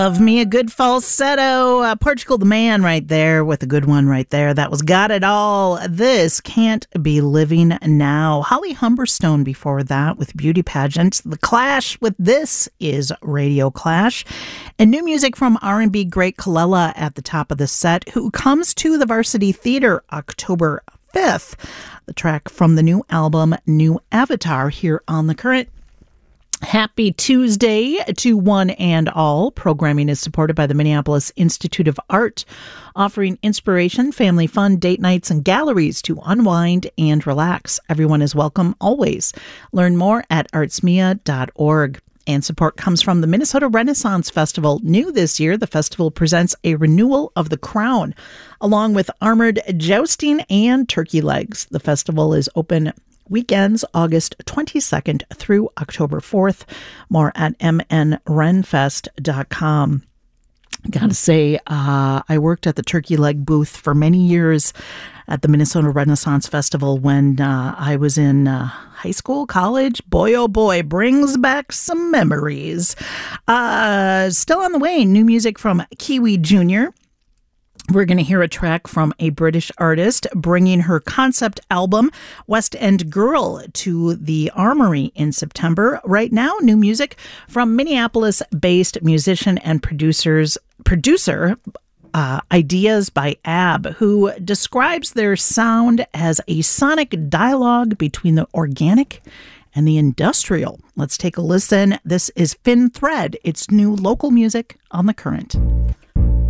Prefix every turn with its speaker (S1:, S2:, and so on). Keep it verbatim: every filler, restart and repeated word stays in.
S1: Love me a good falsetto. Uh, Portugal the Man right there with a good one right there. That was Got It All. This Can't Be Living Now. Holly Humberstone before that with Beauty Pageant. The Clash with This Is Radio Clash. And new music from R and B great Kalela at the top of the set, who comes to the Varsity Theater October fifth. The track from the new album, New Avatar, here on The Current. Happy Tuesday to one and all. Programming is supported by the Minneapolis Institute of Art, offering inspiration, family fun, date nights, and galleries to unwind and relax. Everyone is welcome always. Learn more at artsmia dot org. And support comes from the Minnesota Renaissance Festival. New this year, the festival presents a renewal of the crown, along with armored jousting and turkey legs. The festival is open weekends, August twenty-second through October fourth. More at m n renfest dot com. Gotta say, uh, I worked at the turkey leg booth for many years at the Minnesota Renaissance Festival when uh, I was in uh, high school, college. Boy, oh boy, brings back some memories. Uh, still on the way, new music from Kiwi Junior We're going to hear a track from a British artist bringing her concept album, West End Girl, to the Armory in September. Right now, new music from Minneapolis-based musician and producers producer uh, Ideas by Ab, who describes their sound as a sonic dialogue between the organic and the industrial. Let's take a listen. This is Fin Thread. It's new local music on The Current.